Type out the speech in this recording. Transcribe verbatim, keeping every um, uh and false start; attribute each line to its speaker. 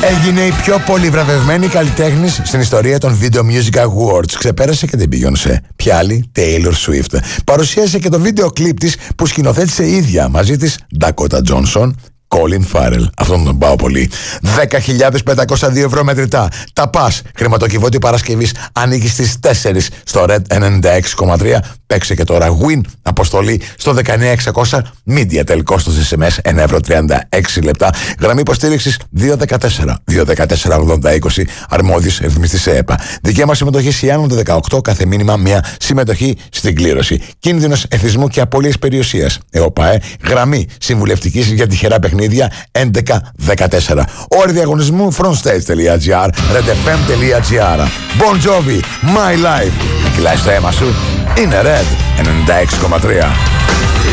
Speaker 1: Έγινε η πιο πολύ βραβευμένη καλλιτέχνης στην ιστορία των Video Music Awards. Ξεπέρασε και την Beyoncé. Ποια άλλη? Taylor Swift. Παρουσίασε και το βίντεο κλιπ της που σκηνοθέτησε η ίδια. Μαζί της Dakota Johnson, Colin Farrell. Αυτόν τον πάω πολύ. δέκα χιλιάδες πεντακόσια δύο ευρώ μετρητά. Τα πας. Χρηματοκιβώτιο Παρασκευής ανοίγει στις τέσσερις στο Red ενενήντα έξι κόμμα τρία. Παίξε και τώρα Win. Αποστολή στο δεκαεννιά εξακόσια. MediaTel. Κόστος ες εμ ες ένα ευρώ τριάντα έξι λεπτά. Γραμμή υποστήριξης δύο δεκατέσσερα δύο δεκατέσσερα ογδόντα είκοσι. Αρμόδιος ρυθμιστής σε ΕΠΑ. Δικαίωμα συμμετοχής η άνω των δεκαοκτώ. Κάθε μήνυμα μια συμμετοχή στην κλήρωση. Κίνδυνος εθισμού και απώλειας περιουσίας. ΕΟΠΑΕ. Γραμμή συμβουλευτικής για τυχερά παιχνίδια έντεκα δεκατέσσερα. Όροι διαγωνισμού frontstage.gr, redfm.gr. Bon Jovi, My Life. Να κυλάει στο αίμα σου. Είναι Red ενενήντα έξι κόμμα τρία.